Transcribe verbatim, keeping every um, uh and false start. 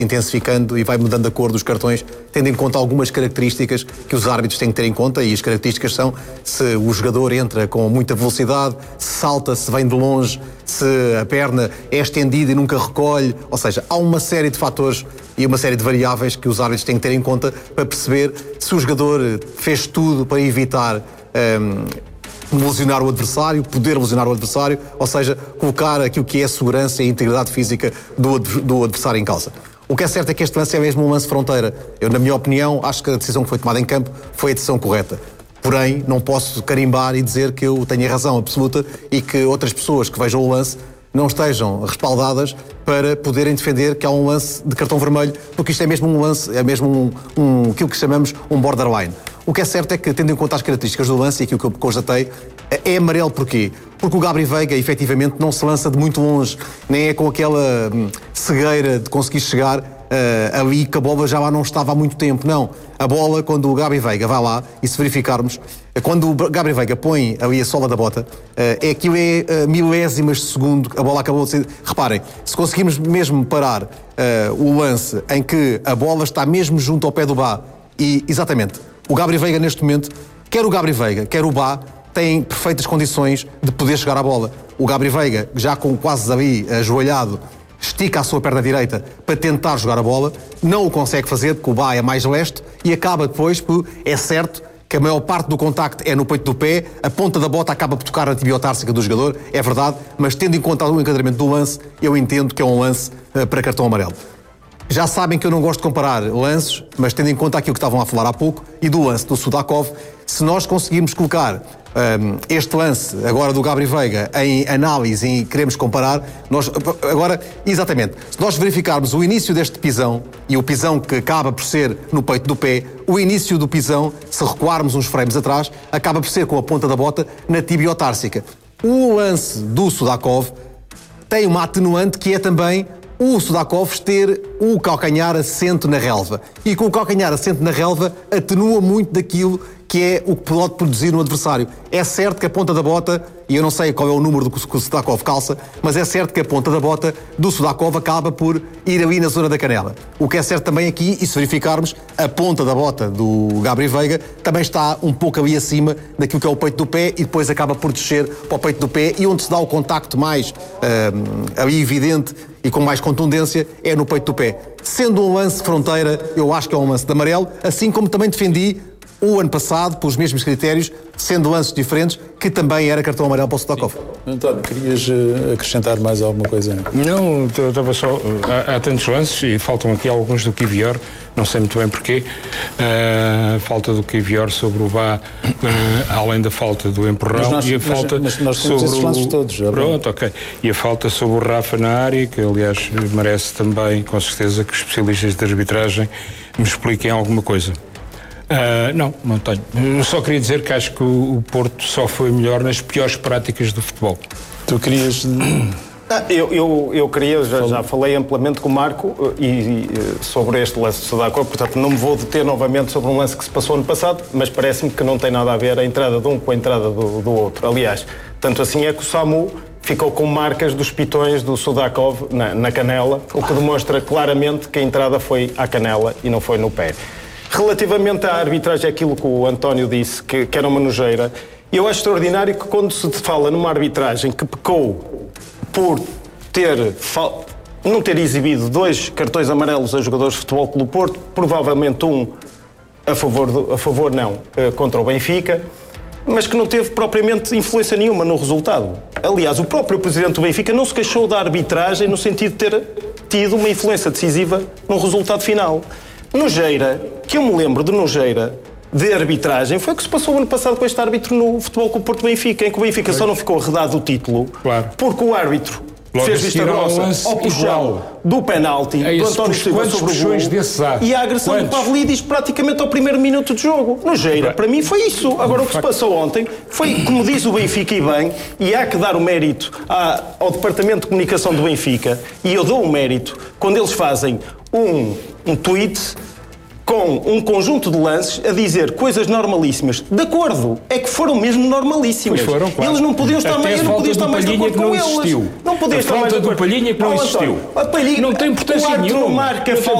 intensificando e vai mudando a cor dos cartões, tendo em conta algumas características que os árbitros têm que ter em conta, e as características são se o jogador entra com muita velocidade, se salta, se vem de longe, se a perna é estendida e nunca recolhe, ou seja, há uma série de fatores e uma série de variáveis que os árbitros têm que ter em conta para perceber se o jogador fez tudo para evitar um, lesionar o adversário, poder lesionar o adversário, ou seja, colocar aquilo que é a segurança e a integridade física do, do adversário em causa. O que é certo é que este lance é mesmo um lance fronteira. Eu, na minha opinião, acho que a decisão que foi tomada em campo foi a decisão correta. Porém, não posso carimbar e dizer que eu tenho a razão absoluta e que outras pessoas que vejam o lance não estejam respaldadas para poderem defender que há um lance de cartão vermelho, porque isto é mesmo um lance, é mesmo um, um, aquilo que chamamos um borderline. O que é certo é que, tendo em conta as características do lance e aquilo que eu constatei, é amarelo porquê? Porque o Gabri Veiga, efetivamente, não se lança de muito longe, nem é com aquela hum, cegueira de conseguir chegar uh, ali que a bola já lá não estava há muito tempo. Não. A bola, quando o Gabri Veiga vai lá, e se verificarmos, quando o Gabri Veiga põe ali a sola da bota, uh, é aquilo é uh, milésimas de segundo, a bola acabou de ser... Reparem, se conseguirmos mesmo parar uh, o lance em que a bola está mesmo junto ao pé do Bá, e, exatamente, o Gabri Veiga neste momento, quer o Gabri Veiga, quer o Bá, têm perfeitas condições de poder chegar à bola. O Gabri Veiga, já com quase ali ajoelhado, estica a sua perna direita para tentar jogar a bola, não o consegue fazer porque o Bá é mais leste e acaba depois por, é certo, que a maior parte do contacto é no peito do pé, a ponta da bota acaba por tocar na tibiotársica do jogador, é verdade, mas tendo em conta o enquadramento do lance, eu entendo que é um lance uh, para cartão amarelo. Já sabem que eu não gosto de comparar lances, mas tendo em conta aquilo que estavam a falar há pouco e do lance do Sudakov, se nós conseguirmos colocar um, este lance agora do Gabri Veiga em análise e queremos comparar, nós, agora, exatamente, se nós verificarmos o início deste pisão e o pisão que acaba por ser no peito do pé, o início do pisão, se recuarmos uns frames atrás, acaba por ser com a ponta da bota na tibiotársica. O lance do Sudakov tem uma atenuante que é também o Sudakov ter o calcanhar assente na relva. E com o calcanhar assente na relva atenua muito daquilo que é o que pode produzir no adversário. É certo que a ponta da bota, e eu não sei qual é o número do que o Sudakov calça, mas é certo que a ponta da bota do Sudakov acaba por ir ali na zona da canela. O que é certo também aqui, e se verificarmos, a ponta da bota do Gabri Veiga também está um pouco ali acima daquilo que é o peito do pé e depois acaba por descer para o peito do pé, e onde se dá o contacto mais uh, ali evidente e com mais contundência é no peito do pé. Sendo um lance fronteira, eu acho que é um lance de amarelo, assim como também defendi o ano passado, pelos mesmos critérios, sendo lances diferentes, que também era cartão amarelo para o Sudakov. António, querias uh, acrescentar mais alguma coisa? Não, estava só... Há, há tantos lances e faltam aqui alguns do Kivior, não sei muito bem porquê. Uh, falta do Kivior sobre o Bá, uh, além da falta do empurrão, nós, e a falta mas, mas nós sobre esses lances todos, já Pronto, ok. E a falta sobre o Rafa na área, que aliás merece também, com certeza, que os especialistas de arbitragem me expliquem alguma coisa. Uh, não, não tenho. Eu só queria dizer que acho que o, o Porto só foi melhor nas piores práticas do futebol. Tu querias... Ah, eu, eu, eu queria, já, já falei amplamente com o Marco e, e, sobre este lance de Sudakov, portanto não me vou deter novamente sobre um lance que se passou ano passado, mas parece-me que não tem nada a ver a entrada de um com a entrada do, do outro. Aliás, tanto assim é que o Samu ficou com marcas dos pitões do Sudakov na, na canela, o que demonstra claramente que a entrada foi à canela e não foi no pé. Relativamente à arbitragem, aquilo que o António disse, que, que era uma nojeira, eu acho extraordinário que quando se fala numa arbitragem que pecou por ter, não ter exibido dois cartões amarelos a jogadores de Futebol Clube do Porto, provavelmente um a favor, do, a favor não, contra o Benfica, mas que não teve propriamente influência nenhuma no resultado. Aliás, o próprio presidente do Benfica não se queixou da arbitragem no sentido de ter tido uma influência decisiva no resultado final. Nojeira, que eu me lembro de nojeira de arbitragem, foi o que se passou ano passado com este árbitro no Futebol Clube do Porto Benfica, em que o Benfica só não ficou arredado o título, claro, porque o árbitro logo fez vista grossa ao puxão do penalti é do António Silva sobre o gol e a agressão quantos? do Pavlidis praticamente ao primeiro minuto de jogo. Nojeira, para mim foi isso. Agora o que se passou ontem foi, como diz o Benfica e bem, e há que dar o mérito à, ao Departamento de Comunicação do Benfica, e eu dou o mérito quando eles fazem um, um tweet com um conjunto de lances a dizer coisas normalíssimas. De acordo, é que foram mesmo normalíssimas. Pois foram, claro. Eles não podiam estar, Até mais, a não falta podiam estar do mais de Palhinha acordo que não com existiu. eles. Não podia A estar mais falta de do acordo. Palhinha que não Oh, existiu. António, a Palhinha, Não tem importância o Arthur nenhuma. marca Não tem falta